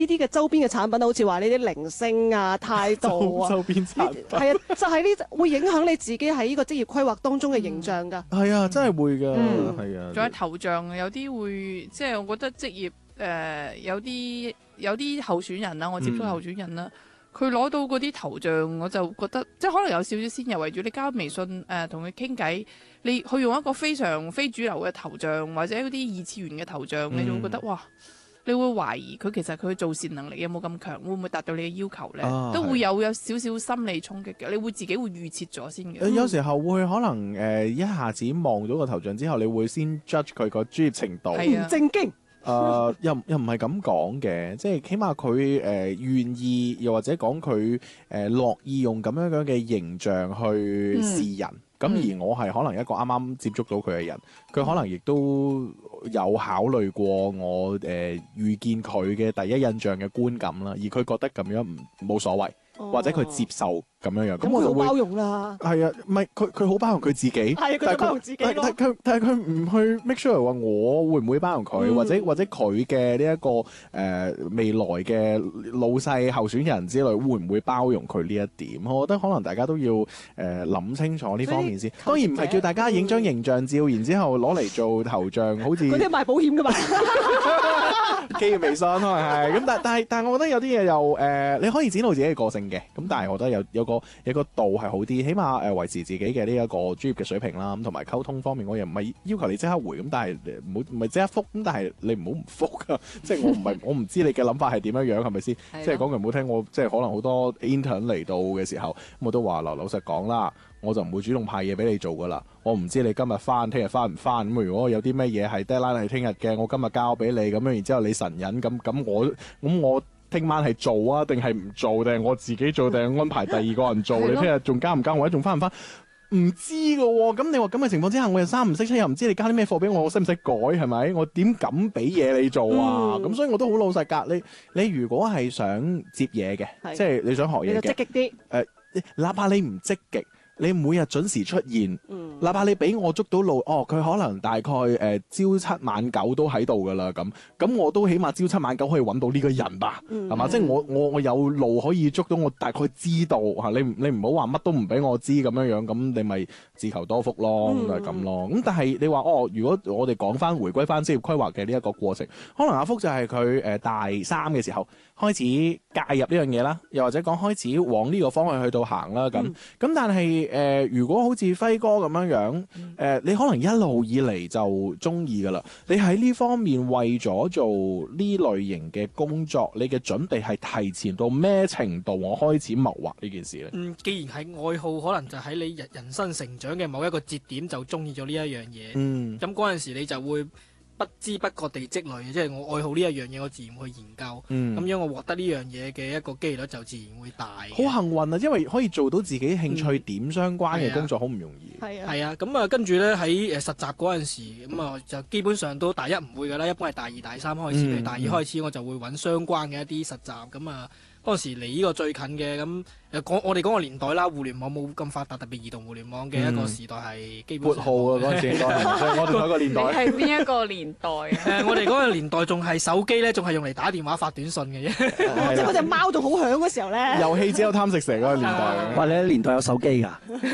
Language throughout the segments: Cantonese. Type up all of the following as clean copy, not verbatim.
啲嘅周邊嘅產品，好似話呢啲鈴聲啊、態度啊， 周邊產品係啊，就係呢會影響你自己喺呢個職業規劃當中嘅形象㗎。 係啊，真係會㗎， 嗯係啊。 仲有頭像，有啲會即係我覺得職業有啲候選人啦，我接觸候選人啦，佢攞到嗰啲頭像，我就覺得即係可能有少少先入為主。你加微信同佢傾偈，你去用一個非常非主流嘅頭像，或者嗰啲二次元嘅頭像，你就會覺得哇！你會懷疑佢其實佢做善能力有冇咁強，會唔會達到你嘅要求呢？都會有少少心理衝擊嘅，你會自己會預設咗先嘅。 有時候會可能一下子望到個頭像之後，你會先 judge 佢個專業程度。 係啊， 正經。 又唔係咁講嘅，即係起碼佢願意，又或者講佢樂意用咁樣嘅形象去示人。咁而我係可能一個啱啱接觸到佢嘅人，佢可能亦都有考慮過我遇見佢嘅第一印象嘅觀感啦，而佢覺得咁樣冇所謂，或者佢接受咁樣樣。咁我就會包容啦。 係啊，唔係佢好包容佢自己， 係佢包容自己咯。 但係佢唔去 make sure 話我會唔會包容佢，或者佢嘅呢一個未來嘅老細候選人之類會唔會包容佢呢一點？我覺得可能大家都要諗清楚呢方面先。當然唔係叫大家影張形象照，然之後攞嚟做頭像，好似嗰啲賣保險㗎嘛。 企業微信可能係咁，但係我覺得有啲嘢又你可以展露自己嘅個性嘅，咁但係我覺得有個度係好啲，起碼維持自己嘅呢一個專業嘅水平啦，咁同埋溝通方面，我又唔係要求你即刻回，咁但係唔係即刻覆，咁但係你唔好唔覆啊！即係我唔知你嘅諗法係點樣樣，係咪先？即係講句唔好聽，我即係可能好多 intern 嚟到嘅時候，我都話老實講啦。我就唔會主動派嘢俾你做噶啦，我唔知你今日翻，聽日翻唔翻。咁如果有啲咩嘢係 deadline 係聽日嘅，我今日交俾你，咁樣然之後你神隱，咁我聽晚係做啊，定係唔做，定係我自己做，定係安排第二個人做？你聽日仲交唔交，或者仲翻唔翻？唔知噶喎，咁你話咁嘅情況之下，我又三唔識七，又唔知你交啲咩貨俾我，我識唔識改係咪？我點敢俾嘢你做啊？咁所以我都好老實㗎。你如果係想接嘢嘅，即係你想學嘢嘅， 你就積極啲。 哪怕你唔積極。你每日準時出現，哪怕你俾我捉到路，佢可能大概朝七晚九都喺度噶啦，咁我都起碼朝七晚九可以揾到呢個人吧，係嘛？即係我有路可以捉到，我大概知道嚇，你唔好話乜都唔俾我知咁樣，咁你咪自求多福咯，就係咁咯。咁但係你話如果我哋講翻回歸翻職業規劃嘅呢一個過程，可能阿福就係佢大三嘅時候開始介入呢樣嘢啦，又或者講開始往呢個方向去到行啦，咁但係如果好似輝哥咁樣，你可能一路以嚟就中意噶啦。你喺呢方面為咗做呢類型嘅工作，你嘅準備係提前到咩程度？我開始謀劃呢件事咧。 既然係愛好，可能就喺你人生成長嘅某一個節點就中意咗呢一樣嘢。咁嗰陣時你就會不知不覺地積累，即係我愛好呢一樣嘢，我自然會研究，咁樣我獲得呢樣嘢嘅一個機率就自然會大。好幸運啊，因為可以做到自己興趣點相關嘅工作，好唔容易。 係啊，咁啊跟住呢，喺實習嗰陣時，咁啊就基本上都大一唔會㗎啦，一般係大二大三開始，譬如大二開始我就會揾相關嘅一啲實習，咁啊。嗰陣時離呢個最近嘅咁我哋嗰個年代啦，互聯網冇咁發達，特別移動互聯網嘅一個時代係基本上。撥號啊嗰陣時，我哋嗰個年代。 你係邊一個年代啊？ 我哋嗰個年代仲係手機咧，仲係用嚟打電話發短信嘅啫。 即係嗰隻貓仲好響嗰時候咧。 遊戲只有貪食蛇嗰個年代。 哇！你年代有手機㗎？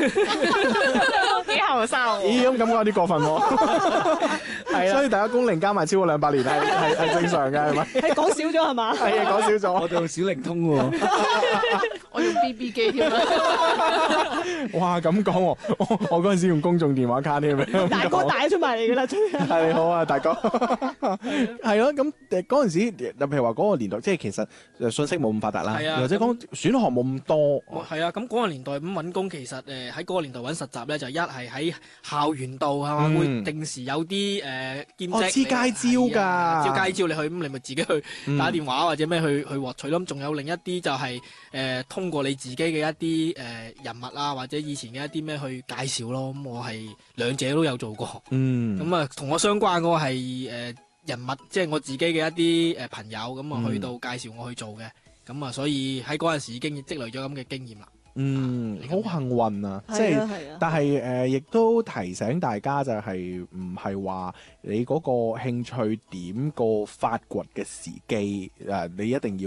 幾後生喎？ 咦，咁感覺有啲過分喎。係啊，所以大家工齡加埋超過200年係正常嘅，係咪？ 係講少咗係嘛？ 係啊，講少咗。 我哋用小靈通喎。 我用 BB 機添啦。 哇，咁講喎，我嗰陣時用公眾電話卡添。 大哥帶出埋嚟㗎啦，真係。 係好啊，大哥。係咯，咁嗰陣時，譬如話嗰個年代，即係其實信息冇咁發達啦，或者講選項冇咁多。 係啊，咁嗰個年代咁揾工，其實喺嗰個年代揾實習咧，就一係喺校園度係嘛，會定時有啲兼職。黐街招㗎，招街招你去，咁你咪自己去打電話或者咩去獲取咯。仲有另一啲就係通過你自己嘅一啲人物啊，或者以前嘅一啲咩去介紹咯。咁我係兩者都有做過。咁啊，同我相關嗰個係人物，即係我自己嘅一啲朋友，咁啊去到介紹我去做嘅。咁啊，所以喺嗰陣時已經積累咗咁嘅經驗啦。 好幸運啊！即係，但係亦都提醒大家就係唔係話你嗰個興趣點個發掘嘅時機你一定